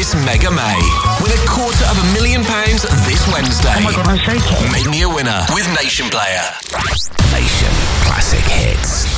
This Mega May. Win £250,000 this Wednesday. Oh my God, I'm shaking. Make me a winner with Nation Player. Nation Classic Hits.